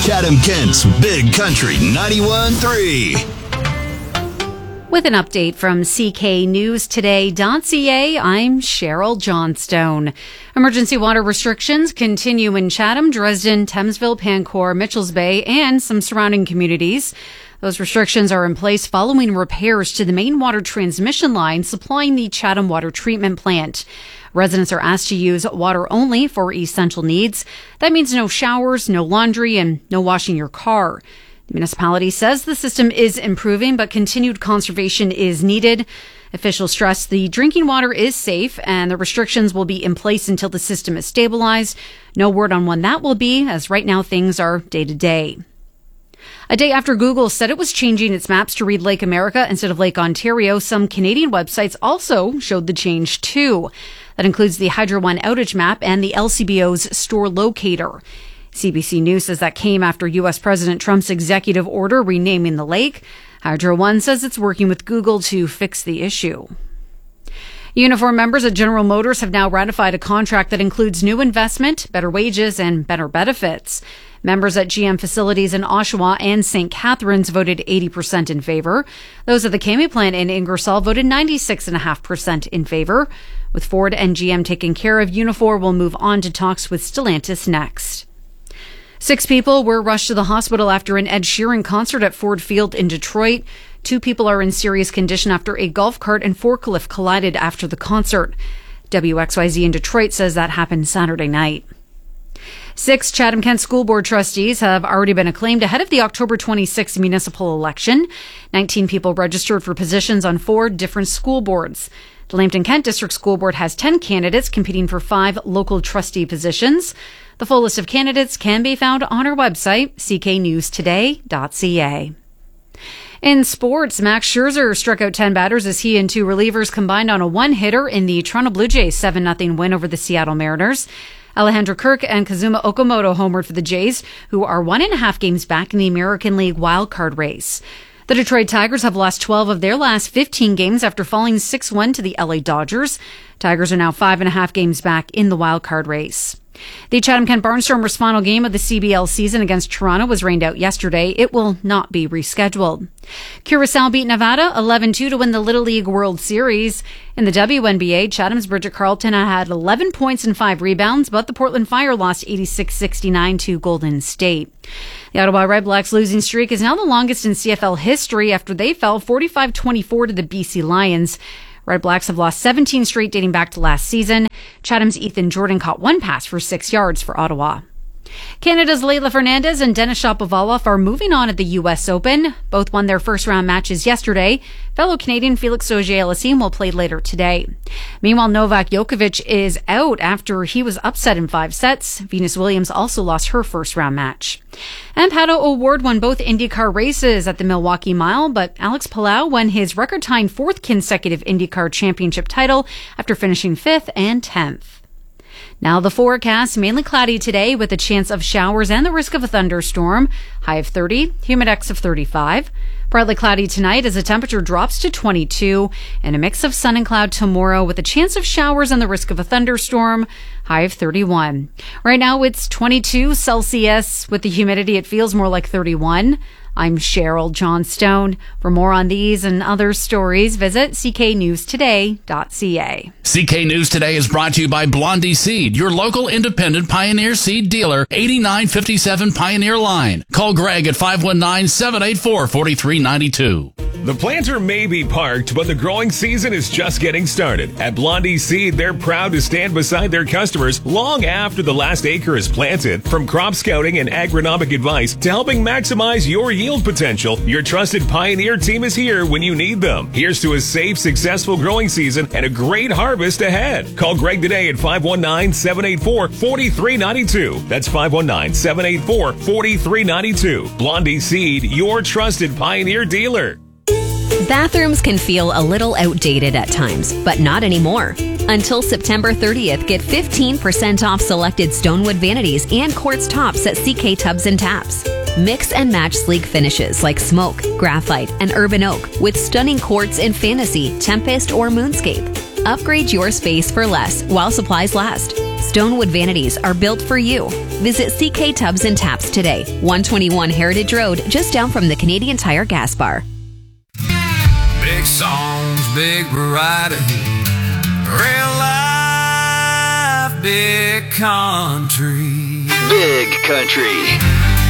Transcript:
Chatham-Kent's Big Country 91.3. With an update from CKNewsToday.ca, I'm Cheryl Johnstone. Emergency water restrictions continue in Chatham, Dresden, Thamesville, Pancor, Mitchells Bay, and some surrounding communities. Those restrictions are in place following repairs to the main water transmission line supplying the Chatham Water Treatment Plant. Residents are asked to use water only for essential needs. That means no showers, no laundry, and no washing your car. The municipality says the system is improving, but continued conservation is needed. Officials stress the drinking water is safe and the restrictions will be in place until the system is stabilized. No word on when that will be, as right now things are day to day. A day after Google said it was changing its maps to read Lake America instead of Lake Ontario, some Canadian websites also showed the change too. That includes the Hydro One outage map and the LCBO's store locator. CBC News says that came after U.S. President Trump's executive order renaming the lake. Hydro One says it's working with Google to fix the issue. Unifor members at General Motors have now ratified a contract that includes new investment, better wages, and better benefits. Members at GM facilities in Oshawa and St. Catharines voted 80% in favor. Those at the Kami plant in Ingersoll voted 96.5% in favor. With Ford and GM taking care of, Unifor will move on to talks with Stellantis next. 6 people were rushed to the hospital after an Ed Sheeran concert at Ford Field in Detroit. 2 people are in serious condition after a golf cart and forklift collided after the concert. WXYZ in Detroit says that happened Saturday night. 6 Chatham-Kent School Board trustees have already been acclaimed ahead of the October 26th municipal election. 19 people registered for positions on 4 different school boards. The Lambton-Kent District School Board has 10 candidates competing for 5 local trustee positions. The full list of candidates can be found on our website, cknewstoday.ca. In sports, Max Scherzer struck out 10 batters as he and 2 relievers combined on a one-hitter in the Toronto Blue Jays 7-0 win over the Seattle Mariners. Alejandro Kirk and Kazuma Okamoto homered for the Jays, who are 1.5 games back in the American League wildcard race. The Detroit Tigers have lost 12 of their last 15 games after falling 6-1 to the LA Dodgers. Tigers are now 5.5 games back in the wildcard race. The Chatham-Kent Barnstormers' final game of the CBL season against Toronto was rained out yesterday. It will not be rescheduled. Curacao beat Nevada 11-2 to win the Little League World Series. In the WNBA, Chatham's Bridget Carlton had 11 points and 5 rebounds, but the Portland Fire lost 86-69 to Golden State. The Ottawa Redblacks' losing streak is now the longest in CFL history after they fell 45-24 to the BC Lions. Red Blacks have lost 17 straight dating back to last season. Chatham's Ethan Jordan caught 1 pass for 6 yards for Ottawa. Canada's Leylah Fernandez and Denis Shapovalov are moving on at the U.S. Open. Both won their first-round matches yesterday. Fellow Canadian Felix Auger-Aliassime will play later today. Meanwhile, Novak Djokovic is out after he was upset in 5 sets. Venus Williams also lost her first-round match. And Pato O'Ward won both IndyCar races at the Milwaukee Mile, but Alex Palau won his record-tying 4th consecutive IndyCar championship title after finishing 5th and 10th. Now the forecast, mainly cloudy today with a chance of showers and the risk of a thunderstorm. High of 30, humidex of 35. Partly cloudy tonight as the temperature drops to 22, and a mix of sun and cloud tomorrow with a chance of showers and the risk of a thunderstorm. High of 31. Right now it's 22 Celsius. With the humidity, it feels more like 31. I'm Cheryl Johnstone. For more on these and other stories, visit cknewstoday.ca. CK News Today is brought to you by Blondie Seed, your local independent Pioneer Seed dealer, 8957 Pioneer Line. Call Greg at 519-784-4392. The planter may be parked, but the growing season is just getting started. At Blondie Seed, they're proud to stand beside their customers long after the last acre is planted. From crop scouting and agronomic advice to helping maximize your yield potential, your trusted Pioneer team is here when you need them. Here's to a safe, successful growing season and a great harvest ahead. Call Greg today at 519-784-4392. That's 519-784-4392. Blondie Seed, your trusted Pioneer dealer. Bathrooms can feel a little outdated at times, but not anymore. Until September 30th, get 15% off selected Stonewood vanities and quartz tops at CK Tubs and Taps. Mix and match sleek finishes like smoke, graphite, and urban oak with stunning quartz in Fantasy, Tempest, or Moonscape. Upgrade your space for less while supplies last. Stonewood vanities are built for you. Visit CK Tubs and Taps today, 121 Heritage Road, just down from the Canadian Tire gas bar. Big songs, big variety, real life, big country. Big Country.